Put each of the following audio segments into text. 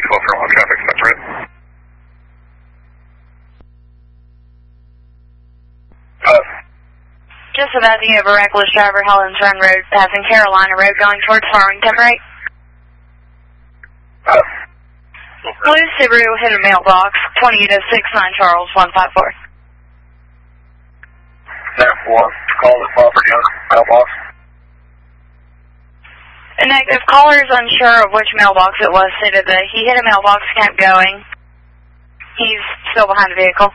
from traffic separate. Just about to have a reckless driver, Helens Run Road, passing Carolina Road, going towards Farmington, right? Blue Subaru hit a mailbox, 28069 Charles, 154. F1, call the property mailbox. A negative. Caller is unsure of which mailbox it was, stated that he hit a mailbox, kept going. He's still behind the vehicle.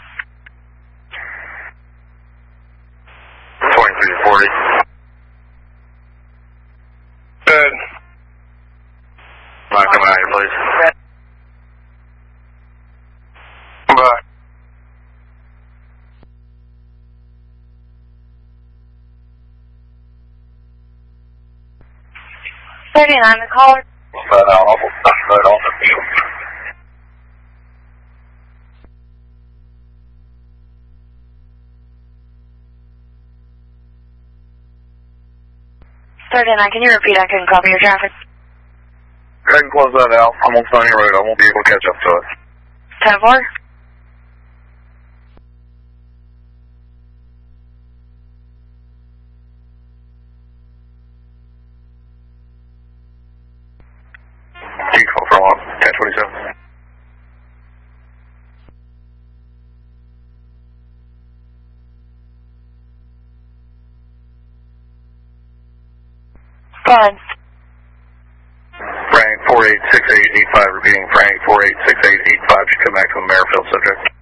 2340. Good. Come out here, please. Bye. The caller. Right off the field. Can you repeat? I couldn't copy your traffic. Go ahead and close that out. I'm on Stony Road. I won't be able to catch up to it. 10-4. T-12 from 1027. Go ahead. Frank 486885, repeating Frank 486885, should come back to a Merrifield subject.